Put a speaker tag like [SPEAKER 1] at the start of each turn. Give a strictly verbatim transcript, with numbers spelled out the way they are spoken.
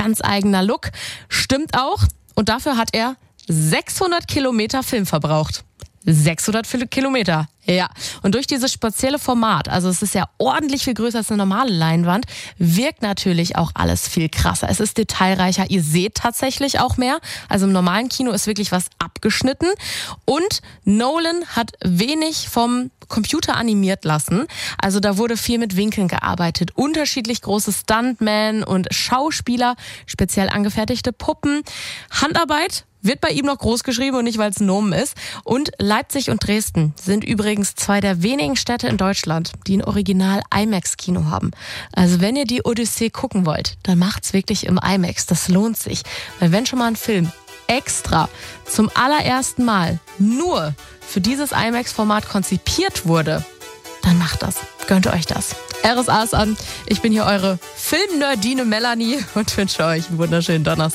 [SPEAKER 1] ganz eigener Look. Stimmt auch. Und dafür hat er sechshundert Kilometer Film verbraucht. sechshundert Kilometer, ja. Und durch dieses spezielle Format, also es ist ja ordentlich viel größer als eine normale Leinwand, wirkt natürlich auch alles viel krasser. Es ist detailreicher, ihr seht tatsächlich auch mehr. Also im normalen Kino ist wirklich was abgeschnitten. Und Nolan hat wenig vom Computer animiert lassen. Also da wurde viel mit Winkeln gearbeitet. Unterschiedlich große Stuntmen und Schauspieler, speziell angefertigte Puppen. Handarbeit wird bei ihm noch groß geschrieben und nicht, weil es ein Nomen ist. Und Leipzig und Dresden sind übrigens zwei der wenigen Städte in Deutschland, die ein Original IMAX-Kino haben. Also wenn ihr die Odyssee gucken wollt, dann macht's wirklich im IMAX. Das lohnt sich. Weil wenn schon mal ein Film extra zum allerersten Mal nur für dieses IMAX-Format konzipiert wurde, dann macht das. Gönnt euch das. R S A ist an. Ich bin hier eure Filmnerdine Melanie und wünsche euch einen wunderschönen Donnerstag.